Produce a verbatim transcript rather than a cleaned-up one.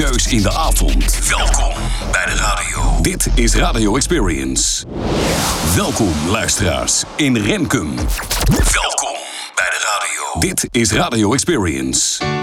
Keus in de avond. Welkom bij de radio. Dit is Radio Experience. Welkom luisteraars in Renkum. Welkom bij de radio. Dit is Radio Experience.